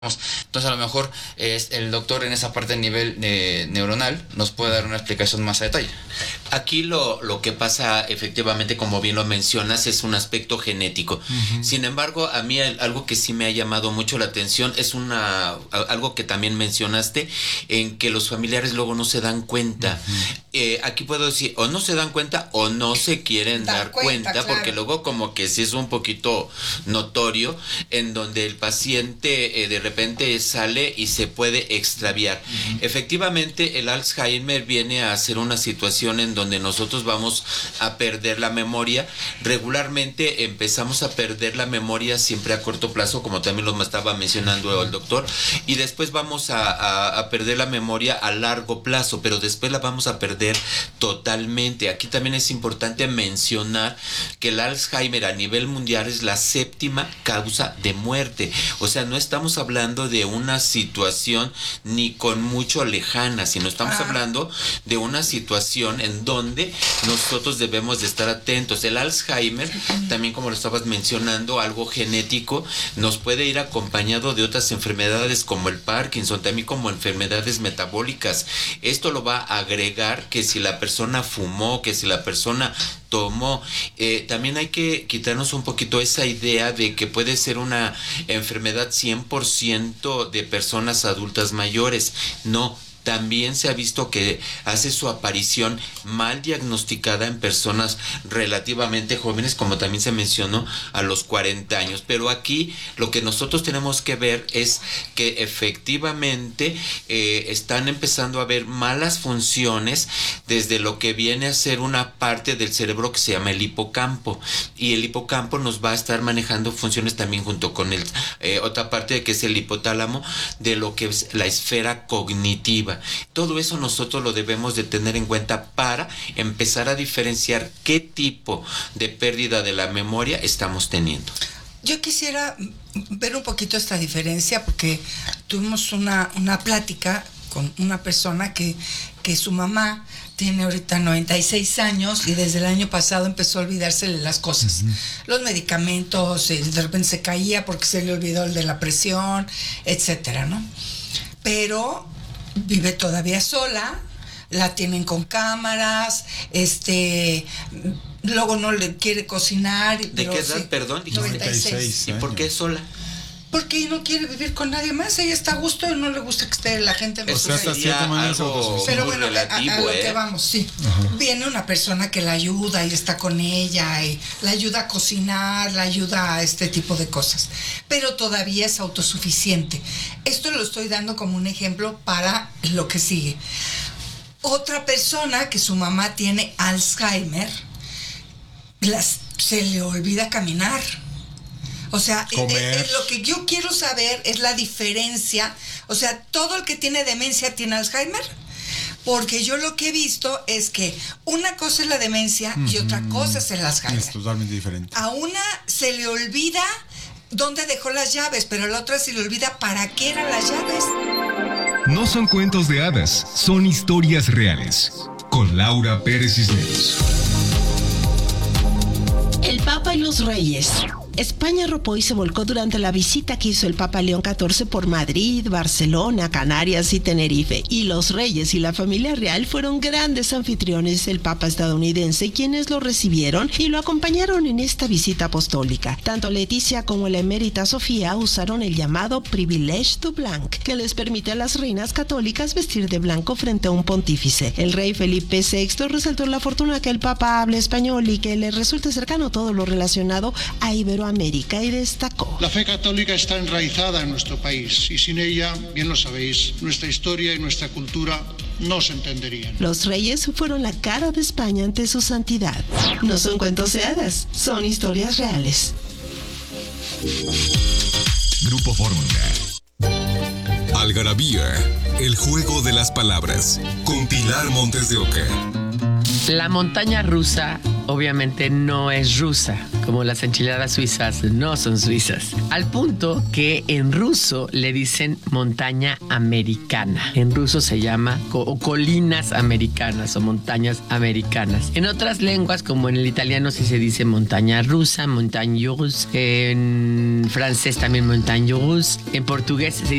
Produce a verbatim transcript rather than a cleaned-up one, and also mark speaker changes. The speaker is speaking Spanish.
Speaker 1: Entonces a lo mejor eh, el doctor en esa parte a nivel eh, neuronal nos puede dar una explicación más a detalle.
Speaker 2: Aquí lo, lo que pasa efectivamente, como bien lo mencionas, es un aspecto genético. Uh-huh. Sin embargo, a mí algo que sí me ha llamado mucho la atención es una algo que también mencionaste, en que los familiares luego no se dan cuenta. Uh-huh. Eh, aquí puedo decir, o no se dan cuenta o no se quieren dar, dar cuenta, cuenta claro. Porque luego como que sí es un poquito notorio, en donde el paciente eh, de repente sale y se puede extraviar. Uh-huh. Efectivamente, el Alzheimer viene a ser una situación en donde nosotros vamos a perder la memoria. Regularmente empezamos a perder la memoria siempre a corto plazo, como también lo estaba mencionando el doctor, y después vamos a, a, a perder la memoria a largo plazo, pero después la vamos a perder totalmente. Aquí también es importante mencionar que el Alzheimer a nivel mundial es la séptima causa de muerte. O sea, no estamos hablando de una situación ni con mucho lejana, sino estamos ah. hablando de una situación en donde nosotros debemos de estar atentos. El Alzheimer, también como lo estabas mencionando, algo genético, nos puede ir acompañado de otras enfermedades como el Parkinson, también como enfermedades metabólicas. Esto lo va a agregar que si la persona fumó, que si la persona tomó, eh, también hay que quitarnos un poquito esa idea de que puede ser una enfermedad cien por ciento de personas adultas mayores. No, también se ha visto que hace su aparición mal diagnosticada en personas relativamente jóvenes, como también se mencionó, a los cuarenta años. Pero aquí lo que nosotros tenemos que ver es que efectivamente eh, están empezando a haber malas funciones desde lo que viene a ser una parte del cerebro que se llama el hipocampo. Y el hipocampo nos va a estar manejando funciones también junto con el, eh, otra parte que es el hipotálamo, de lo que es la esfera cognitiva. Todo eso nosotros lo debemos de tener en cuenta para empezar a diferenciar qué tipo de pérdida de la memoria estamos teniendo.
Speaker 3: Yo quisiera ver un poquito esta diferencia porque tuvimos una, una plática con una persona que, que su mamá tiene ahorita noventa y seis años y desde el año pasado empezó a olvidarse de las cosas. Uh-huh. Los medicamentos, de repente se caía porque se le olvidó el de la presión, etcétera, ¿no? Pero vive todavía sola, la tienen con cámaras, este, luego no le quiere cocinar.
Speaker 2: ¿De qué edad, sí, perdón?
Speaker 3: noventa y seis.
Speaker 2: ¿Y por qué sola?
Speaker 3: Porque no quiere vivir con nadie más, ella está a gusto y no le gusta que esté la gente en
Speaker 2: los Eso sería algo pero bueno, relativo,
Speaker 3: a, a lo
Speaker 2: ¿eh?
Speaker 3: que vamos, sí. Ajá. Viene una persona que la ayuda y está con ella y la ayuda a cocinar, la ayuda a este tipo de cosas, pero todavía es autosuficiente. Esto lo estoy dando como un ejemplo para lo que sigue. Otra persona que su mamá tiene Alzheimer, las, se le olvida caminar. O sea, eh, eh, lo que yo quiero saber es la diferencia. O sea, ¿todo el que tiene demencia tiene Alzheimer? Porque yo lo que he visto es que una cosa es la demencia mm-hmm. y otra cosa es el Alzheimer.
Speaker 4: Es totalmente diferente.
Speaker 3: A una se le olvida dónde dejó las llaves, pero a la otra se le olvida para qué eran las llaves.
Speaker 5: No son cuentos de hadas, son historias reales. Con Laura Pérez Cisneros.
Speaker 6: El Papa y los Reyes. España arropó y se volcó durante la visita que hizo el Papa León catorce por Madrid, Barcelona, Canarias y Tenerife. Y los reyes y la familia real fueron grandes anfitriones del Papa estadounidense, quienes lo recibieron y lo acompañaron en esta visita apostólica. Tanto Leticia como la emérita Sofía usaron el llamado Privilege du Blanc, que les permite a las reinas católicas vestir de blanco frente a un pontífice. El rey Felipe sexto resaltó la fortuna que el Papa hable español y que le resulte cercano todo lo relacionado a Iberoamérica. América y destacó:
Speaker 7: la fe católica está enraizada en nuestro país y sin ella, bien lo sabéis, nuestra historia y nuestra cultura no se entenderían.
Speaker 6: Los reyes fueron la cara de España ante su santidad. No son cuentos de hadas, son historias reales.
Speaker 5: Grupo Fórmula. Algarabía, el juego de las palabras, con Pilar Montes de Oca.
Speaker 8: La montaña rusa
Speaker 4: obviamente no es rusa, como las enchiladas suizas no son suizas. Al punto que en ruso le dicen montaña americana. En ruso se llama co- colinas americanas o montañas americanas. En otras lenguas, como en el italiano, sí se dice montaña rusa, montagne russe. En francés también montagne russe. En portugués se